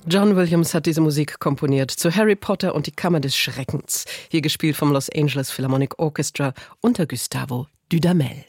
John Williams hat diese Musik komponiert zu Harry Potter und die Kammer des Schreckens. Hier gespielt vom Los Angeles Philharmonic Orchestra unter Gustavo Dudamel.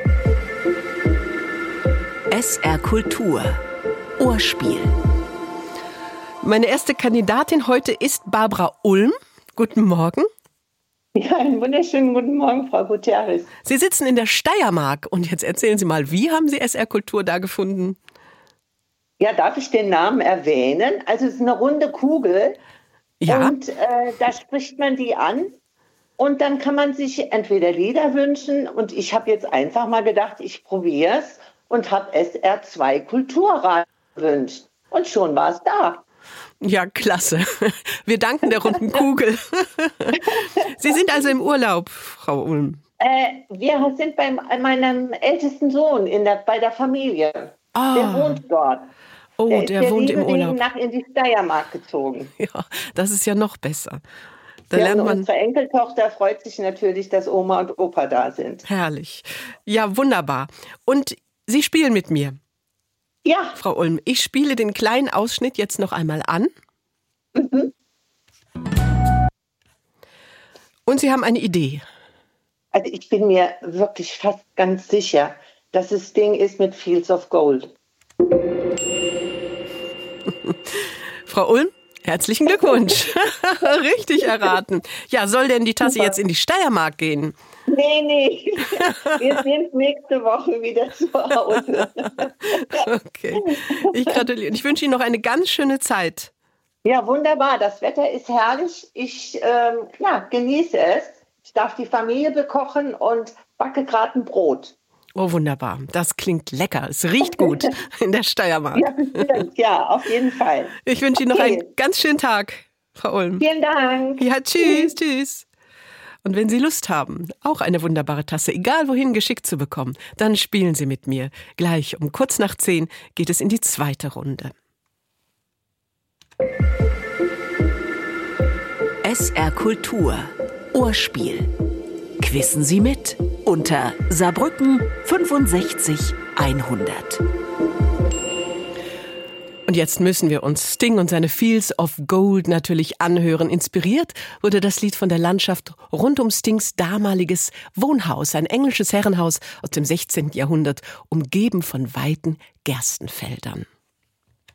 SR Kultur. Ohrspiel. Meine erste Kandidatin heute ist Barbara Ulm. Guten Morgen. Ja, einen wunderschönen guten Morgen, Frau Gutierrez. Sie sitzen in der Steiermark und jetzt erzählen Sie mal, wie haben Sie SR Kultur da gefunden? Ja, darf ich den Namen erwähnen? Also es ist eine runde Kugel. Ja. Und da spricht man die an und dann kann man sich entweder Lieder wünschen und ich habe jetzt einfach mal gedacht, ich probiere es und habe SR2 Kulturradio gewünscht. Und schon war es da. Ja, klasse. Wir danken der runden Kugel. Sie sind also im Urlaub, Frau Ulm. Wir sind bei meinem ältesten Sohn bei der Familie. Der wohnt dort. Oh, der wohnt im Urlaub. Nach in die Steiermark gezogen. Ja, das ist ja noch besser. Da Ja, lernt man. Unsere Enkeltochter freut sich natürlich, dass Oma und Opa da sind. Herrlich. Ja, wunderbar. Und Sie spielen mit mir. Ja. Frau Ulm, ich spiele den kleinen Ausschnitt jetzt noch einmal an. Mhm. Und Sie haben eine Idee. Also ich bin mir wirklich fast ganz sicher, dass das Ding ist mit Fields of Gold. Frau Ulm, herzlichen Glückwunsch. Richtig erraten. Ja, soll denn die Tasse jetzt in die Steiermark gehen? Nee. Wir sind nächste Woche wieder zu Hause. Okay. Ich gratuliere. Ich wünsche Ihnen noch eine ganz schöne Zeit. Ja, wunderbar. Das Wetter ist herrlich. Ich genieße es. Ich darf die Familie bekochen und backe gerade ein Brot. Oh, wunderbar. Das klingt lecker. Es riecht gut in der Steiermark. Ja, bestimmt. Ja, auf jeden Fall. Ich wünsche Ihnen noch einen ganz schönen Tag, Frau Ulm. Vielen Dank. Ja, tschüss. Und wenn Sie Lust haben, auch eine wunderbare Tasse, egal wohin, geschickt zu bekommen, dann spielen Sie mit mir. Gleich um kurz nach 10 geht es in die zweite Runde. SR Kultur. Ohrspiel. Quissen Sie mit unter Saarbrücken 65 100. Und jetzt müssen wir uns Sting und seine Fields of Gold natürlich anhören. Inspiriert wurde das Lied von der Landschaft rund um Stings damaliges Wohnhaus, ein englisches Herrenhaus aus dem 16. Jahrhundert, umgeben von weiten Gerstenfeldern.